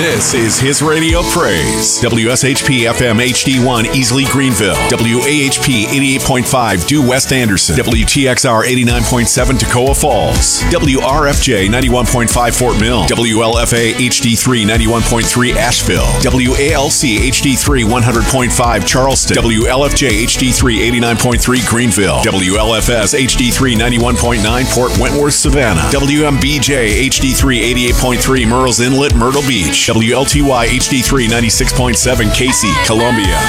This is His Radio Praise. WSHP FM HD1 Easley Greenville. WAHP 88.5 Due West Anderson. WTXR 89.7 Toccoa Falls. WRFJ 91.5 Fort Mill. WLFA HD3 91.3 Asheville. WALC HD3 100.5 Charleston. WLFJ HD3 89.3 Greenville. WLFS HD3 91.9 Port Wentworth Savannah. WMBJ HD3 88.3 Murrells Inlet Myrtle Beach. WLTY HD3 96.7 Casey, Columbia.